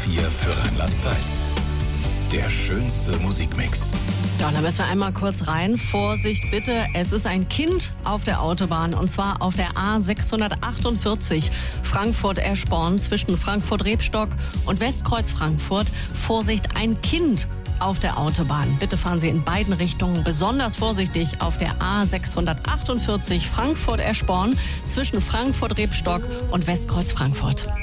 FM4 für Rheinland-Pfalz. Der schönste Musikmix. Ja, da müssen wir einmal kurz rein. Vorsicht bitte, es ist ein Kind auf der Autobahn und zwar auf der A648 Frankfurt-Eschborn zwischen Frankfurt-Rebstock und Westkreuz Frankfurt. Vorsicht, ein Kind auf der Autobahn. Bitte fahren Sie in beiden Richtungen besonders vorsichtig auf der A648 Frankfurt-Eschborn zwischen Frankfurt-Rebstock und Westkreuz Frankfurt.